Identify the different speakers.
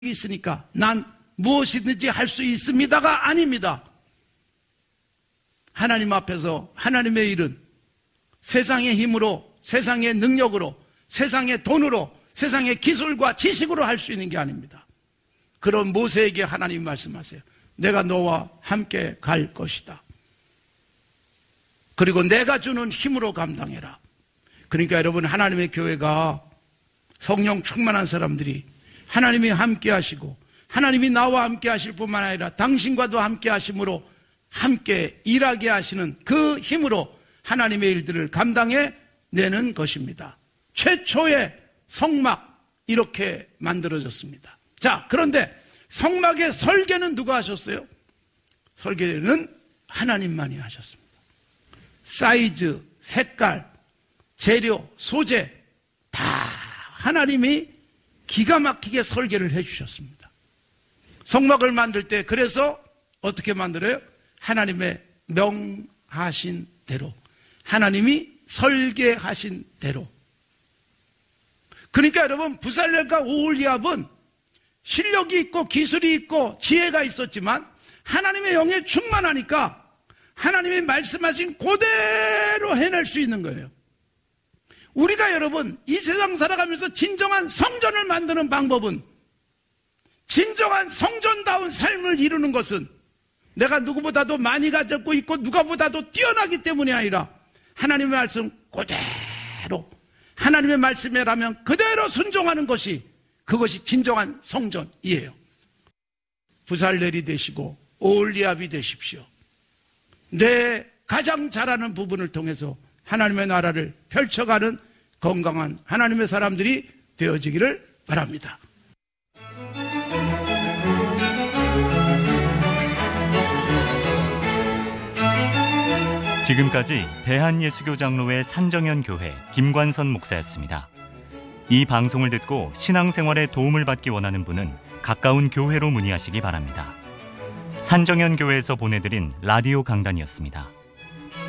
Speaker 1: 있으니까 난 무엇이든지 할 수 있습니다가 아닙니다. 하나님 앞에서 하나님의 일은 세상의 힘으로, 세상의 능력으로, 세상의 돈으로, 세상의 기술과 지식으로 할 수 있는 게 아닙니다. 그런 모세에게 하나님이 말씀하세요. 내가 너와 함께 갈 것이다. 그리고 내가 주는 힘으로 감당해라. 그러니까 여러분, 하나님의 교회가 성령 충만한 사람들이 하나님이 함께 하시고 하나님이 나와 함께 하실 뿐만 아니라 당신과도 함께 하심으로 함께 일하게 하시는 그 힘으로 하나님의 일들을 감당해 내는 것입니다. 최초의 성막 이렇게 만들어졌습니다. 자, 그런데 성막의 설계는 누가 하셨어요? 설계는 하나님만이 하셨습니다. 사이즈, 색깔, 재료, 소재 다 하나님이 기가 막히게 설계를 해주셨습니다. 성막을 만들 때 그래서 어떻게 만들어요? 하나님의 명하신 대로, 하나님이 설계하신 대로. 그러니까 여러분, 부살렐과 오홀리압은 실력이 있고 기술이 있고 지혜가 있었지만 하나님의 영에 충만하니까 하나님이 말씀하신 그대로 해낼 수 있는 거예요. 우리가 여러분, 이 세상 살아가면서 진정한 성전을 만드는 방법은, 진정한 성전다운 삶을 이루는 것은 내가 누구보다도 많이 가졌고 있고 누가보다도 뛰어나기 때문이 아니라 하나님의 말씀 그대로, 하나님의 말씀이라면 그대로 순종하는 것이, 그것이 진정한 성전이에요. 부살렐이 되시고 오홀리압이 되십시오. 내 가장 잘하는 부분을 통해서 하나님의 나라를 펼쳐가는 건강한 하나님의 사람들이 되어지기를 바랍니다.
Speaker 2: 지금까지 대한예수교 장로회 산정현 교회 김관선 목사였습니다. 이 방송을 듣고 신앙생활에 도움을 받기 원하는 분은 가까운 교회로 문의하시기 바랍니다. 산정현 교회에서 보내드린 라디오 강단이었습니다.